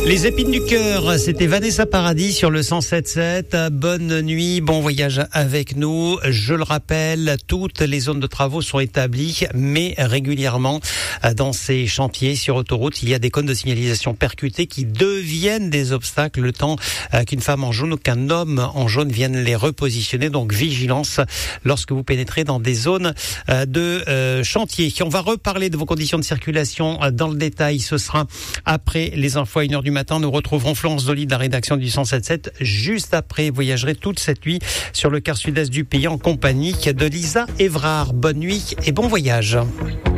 Les épines du cœur, c'était Vanessa Paradis sur le 107.7. Bonne nuit, bon voyage avec nous. Je le rappelle, toutes les zones de travaux sont établies, mais régulièrement, dans ces chantiers sur autoroute, il y a des cônes de signalisation percutés qui deviennent des obstacles le temps qu'une femme en jaune ou qu'un homme en jaune vienne les repositionner. Donc vigilance lorsque vous pénétrez dans des zones de chantier. On va reparler de vos conditions de circulation dans le détail. Ce sera après les infos à 1h du matin. Nous retrouverons Florence Dolly de la rédaction du 107.7. Juste après, voyagerez toute cette nuit sur le quart sud-est du pays en compagnie de Lisa Évrard. Bonne nuit et bon voyage.